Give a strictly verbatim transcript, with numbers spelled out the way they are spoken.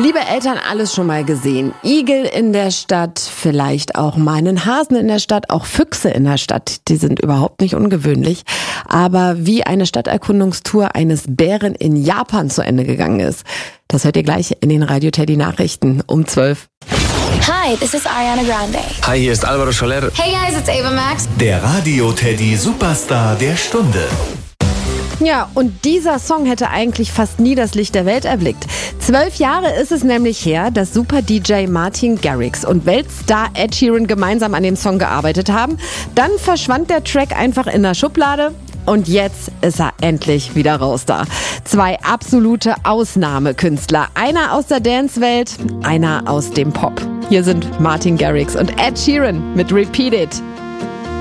Liebe Eltern, alles schon mal gesehen. Igel in der Stadt, vielleicht auch mal einen Hasen in der Stadt, auch Füchse in der Stadt. Die sind überhaupt nicht ungewöhnlich. Aber wie eine Stadterkundungstour eines Bären in Japan zu Ende gegangen ist, das hört ihr gleich in den Radio Teddy Nachrichten um zwölf. Hi, this is Ariana Grande. Hi, hier ist Alvaro Soler. Hey guys, it's Ava Max. Der Radio Teddy Superstar der Stunde. Ja, und dieser Song hätte eigentlich fast nie das Licht der Welt erblickt. Zwölf Jahre ist es nämlich her, dass Super-D J Martin Garrix und Weltstar Ed Sheeran gemeinsam an dem Song gearbeitet haben. Dann verschwand der Track einfach in der Schublade. Und jetzt ist er endlich wieder raus da. Zwei absolute Ausnahmekünstler. Einer aus der Dance-Welt, einer aus dem Pop. Hier sind Martin Garrix und Ed Sheeran mit Repeat It.